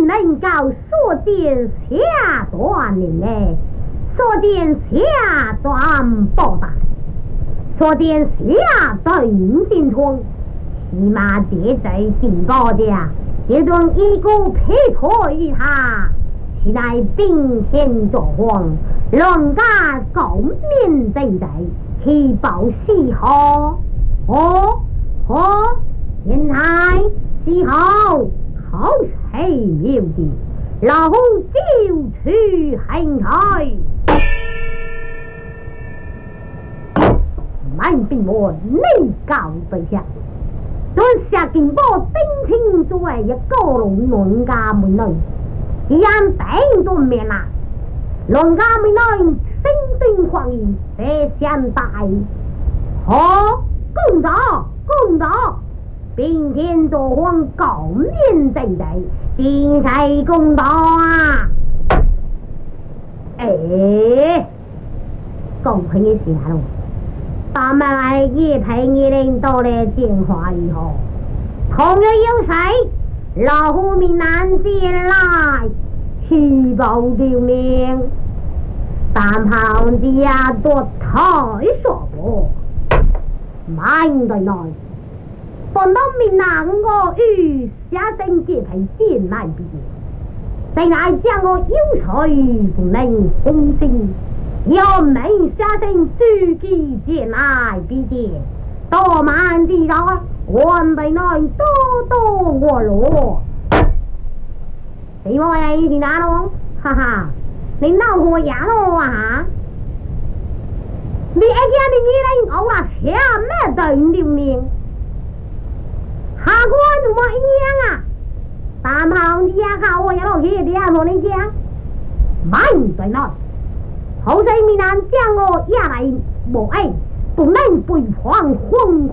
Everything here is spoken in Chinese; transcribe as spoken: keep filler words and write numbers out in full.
能够所见下段人呢？所见下段报答，所见下段进冲，起码得在警告的，这种一股配合于他，是乃并天作荒，乱家狗面正在，去报喜好，哦哦，原来喜好好谁有的，老夫就去hành台。满并我内告对象，在下警报丁清之外，一高龙农家门内，既然顶住面啦，农家门内声声狂意，这相大，好公道公道，并天作荒搞面正在，今才公道啊！哎，公平的事啊！咱们来一陪一领到了电话以后，同样有谁？老虎闽南进来，去报救命。但旁家多太说不，慢得来。放到闽南我与下生结陪进来比，谁来将我有谁不能封心？要门下生自己进来比的，多满地来，我们来多多我罗。你莫呀，一起拿喽，哈哈，你闹我牙喽啊！你一家的女人我啦，前面等六年，下官怎么一样啊？大胖子呀，看我也老去的呀，我你讲，慢在那。后世闽南将我压来无爱，不能背叛荒